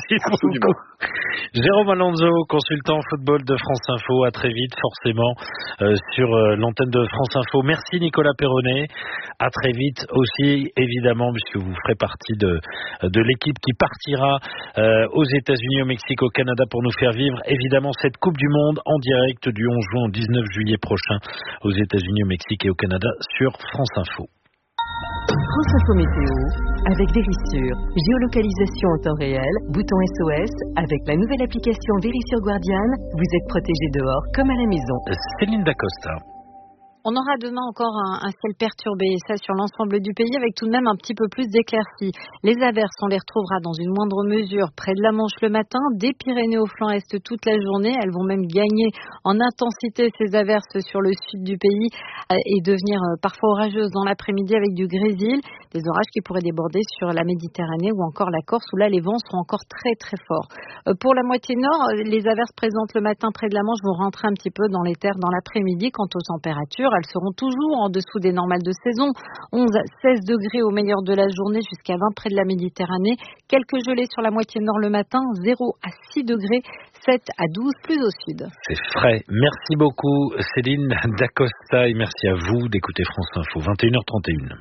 Merci beaucoup. Jérôme Alonso, consultant football de France Info. À très vite, forcément, sur l'antenne de France Info. Merci Nicolas Perronnet. À très vite aussi, évidemment, puisque vous ferez partie de l'équipe qui partira aux États-Unis, au Mexique, au Canada pour nous faire vivre, évidemment, cette Coupe du Monde en direct du 11 juin au 19 juillet prochain aux États-Unis, au Mexique et au Canada sur France Info. France Info Météo, avec Vérissure, géolocalisation en temps réel, bouton SOS, avec la nouvelle application Vérissure Guardian, vous êtes protégé dehors comme à la maison. Céline Dacosta. On aura demain encore un ciel perturbé, et ça sur l'ensemble du pays, avec tout de même un petit peu plus d'éclaircies. Les averses, on les retrouvera dans une moindre mesure près de la Manche le matin, des Pyrénées au flanc est toute la journée. Elles vont même gagner en intensité, ces averses, sur le sud du pays et devenir parfois orageuses dans l'après-midi avec du grésil. Des orages qui pourraient déborder sur la Méditerranée ou encore la Corse, où là les vents seront encore très très forts. Pour la moitié nord, les averses présentes le matin près de la Manche vont rentrer un petit peu dans les terres dans l'après-midi. Quant aux températures, elles seront toujours en dessous des normales de saison. 11 à 16 degrés au meilleur de la journée, jusqu'à 20 près de la Méditerranée. Quelques gelées sur la moitié nord le matin, 0 à 6 degrés, 7 à 12 plus au sud. C'est frais. Merci beaucoup Céline Dacosta et merci à vous d'écouter France Info. 21h31.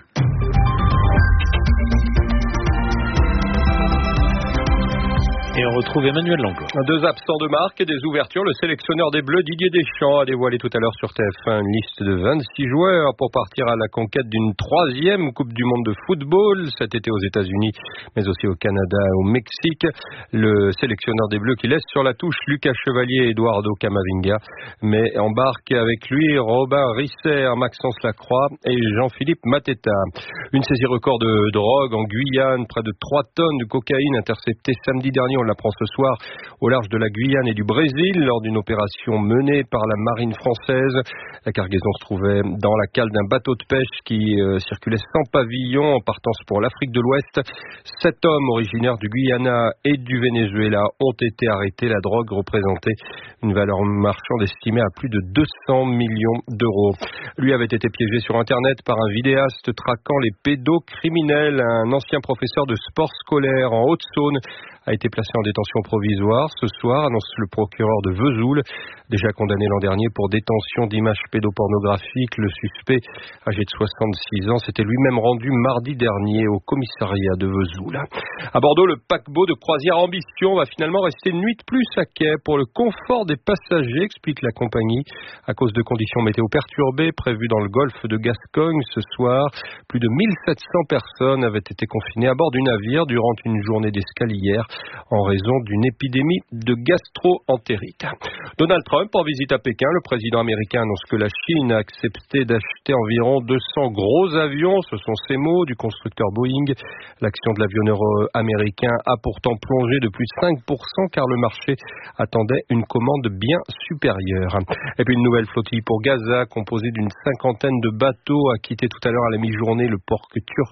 Et on retrouve Emmanuel Langlois. 2 absents de marque et des ouvertures. Le sélectionneur des Bleus, Didier Deschamps, a dévoilé tout à l'heure sur TF1 une liste de 26 joueurs pour partir à la conquête d'une 3e Coupe du Monde de football cet été aux États-Unis, mais aussi au Canada et au Mexique. Le sélectionneur des Bleus qui laisse sur la touche Lucas Chevalier et Eduardo Camavinga, mais embarque avec lui Robin Risser, Maxence Lacroix et Jean-Philippe Mateta. Une saisie record de drogue en Guyane, près de 3 tonnes de cocaïne interceptées samedi dernier. On l'apprend ce soir au large de la Guyane et du Brésil lors d'une opération menée par la marine française. La cargaison se trouvait dans la cale d'un bateau de pêche qui circulait sans pavillon en partance pour l'Afrique de l'Ouest. 7 hommes originaires du Guyana et du Venezuela ont été arrêtés. La drogue représentait une valeur marchande estimée à plus de 200 millions d'euros. Lui avait été piégé sur Internet par un vidéaste traquant les pédocriminels. Un ancien professeur de sport scolaire en Haute-Saône a été placé en détention provisoire ce soir, annonce le procureur de Vesoul. Déjà condamné l'an dernier pour détention d'images pédopornographiques, le suspect, âgé de 66 ans, s'était lui-même rendu mardi dernier au commissariat de Vesoul. À Bordeaux, le paquebot de croisière Ambition va finalement rester une nuit de plus à quai pour le confort des passagers, explique la compagnie. À cause de conditions météo perturbées prévues dans le golfe de Gascogne ce soir, plus de 1700 personnes avaient été confinées à bord du navire durant une journée d'escale hier, en raison d'une épidémie de gastro-entérite. Donald Trump en visite à Pékin. Le président américain annonce que la Chine a accepté d'acheter environ 200 gros avions. Ce sont ces mots du constructeur Boeing. L'action de l'avionneur américain a pourtant plongé de plus de 5% car le marché attendait une commande bien supérieure. Et puis une nouvelle flottille pour Gaza composée d'une 50aine de bateaux a quitté tout à l'heure à la mi-journée le port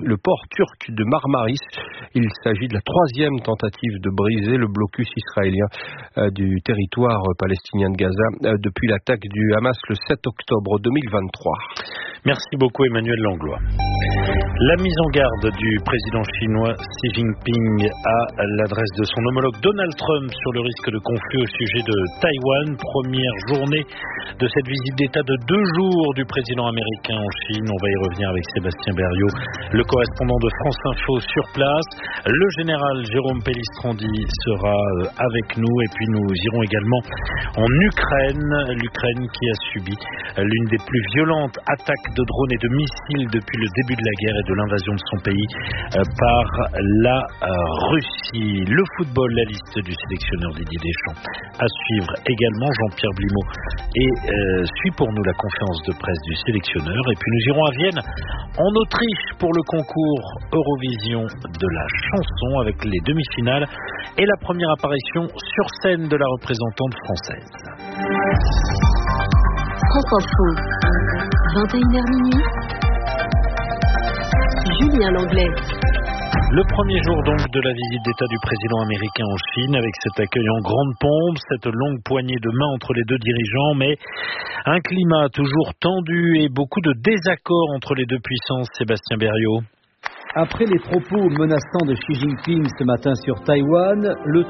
turc de Marmaris. Il s'agit de la 3e tentative de briser le blocus israélien du territoire palestinien de Gaza depuis l'attaque du Hamas le 7 octobre 2023. Merci beaucoup Emmanuel Langlois. La mise en garde du président chinois Xi Jinping à l'adresse de son homologue Donald Trump sur le risque de conflit au sujet de Taïwan. Première journée de cette visite d'État de 2 jours du président américain en Chine. On va y revenir avec Sébastien Berriot, le correspondant de France Info sur place. Le général Jérôme Pellistrandi sera avec nous et puis nous irons également en Ukraine. L'Ukraine qui a subi l'une des plus violentes attaques de drones et de missiles depuis le début de la guerre et de l'invasion de son pays par la Russie. Le football, la liste du sélectionneur Didier Deschamps. À suivre également, Jean-Pierre Blimaud suit pour nous la conférence de presse du sélectionneur. Et puis nous irons à Vienne, en Autriche, pour le concours Eurovision de la chanson avec les demi-finales et la première apparition sur scène de la représentante française. France Info, 21h minuit. Julien Langlais. Le premier jour donc de la visite d'État du président américain en Chine, avec cet accueil en grande pompe, cette longue poignée de main entre les deux dirigeants, mais un climat toujours tendu et beaucoup de désaccords entre les deux puissances. Sébastien Berriot. Après les propos menaçants de Xi Jinping ce matin sur Taïwan, le